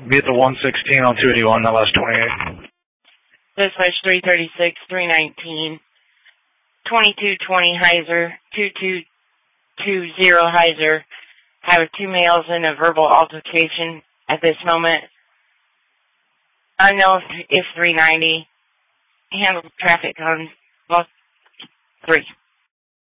Be at the 116 on 281, that last 28. Dispatch 336, 319, 2220 Heiser, 2220 Heiser. Have two males in a verbal altercation at this moment. I know if 390 handle traffic on well 3.